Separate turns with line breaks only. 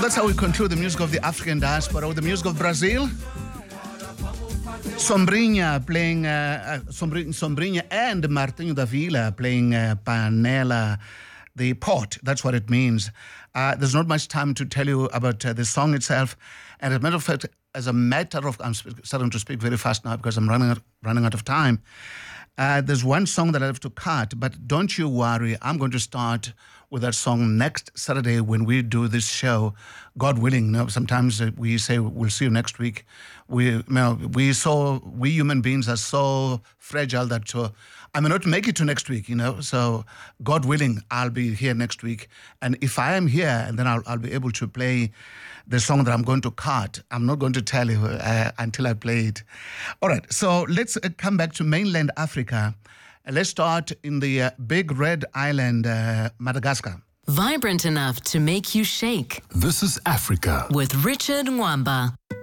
that's how we conclude the music of the African diaspora with the music of Brazil. Sombrinha playing Sombrinha and Martinho da Vila playing Panela, the port. That's what it means. There's not much time to tell you about the song itself. And as a matter of I'm starting to speak very fast now because I'm running out of time. There's one song that I have to cut, but don't you worry. I'm going to start with that song next Saturday when we do this show, God willing. You know, sometimes we say we'll see you next week. We human beings are so fragile that I may not make it to next week. So God willing, I'll be here next week. And if I am here, then I'll be able to play the song that I'm going to cut. I'm not going to tell you until I play it. All right, so let's come back to mainland Africa. Let's start in the big red island, Madagascar.
Vibrant enough to make you shake.
This is Africa.
With Richard Mwamba.